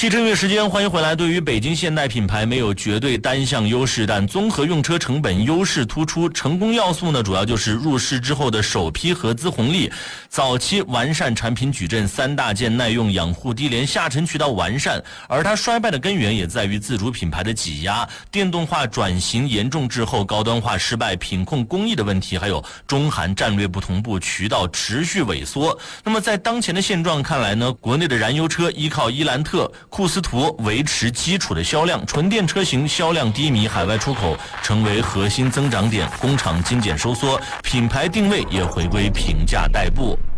汽车音乐时间，欢迎回来。对于北京现代品牌没有绝对单项优势，但综合用车成本优势突出。成功要素呢，主要就是入市之后的首批合资红利，早期完善产品矩阵，三大件耐用、养护低廉，下沉渠道完善。而它衰败的根源也在于自主品牌的挤压，电动化转型严重滞后，高端化失败，品控工艺的问题，还有中韩战略不同步，渠道持续萎缩。那么在当前的现状看来呢，国内的燃油车依靠伊兰特、库斯图维持基础的销量，纯电车型销量低迷，海外出口成为核心增长点，工厂精简收缩，品牌定位也回归平价代步。